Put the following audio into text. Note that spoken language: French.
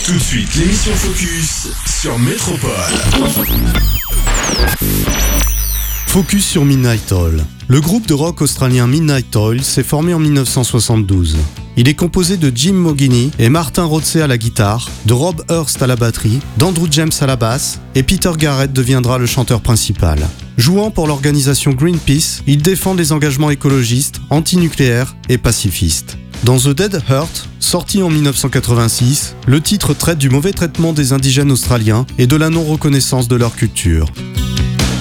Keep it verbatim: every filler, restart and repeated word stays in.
Tout de suite, l'émission Focus sur Métropole. Focus sur Midnight Oil. Le groupe de rock australien Midnight Oil s'est formé en dix-neuf cent soixante-douze. Il est composé de Jim Mogini et Martin Rotsey à la guitare, de Rob Hurst à la batterie, d'Andrew James à la basse, et Peter Garrett deviendra le chanteur principal. Jouant pour l'organisation Greenpeace, il défend des engagements écologistes, antinucléaires et pacifistes. Dans The Dead Heart, sorti en dix-neuf cent quatre-vingt-six, le titre traite du mauvais traitement des indigènes australiens et de la non-reconnaissance de leur culture.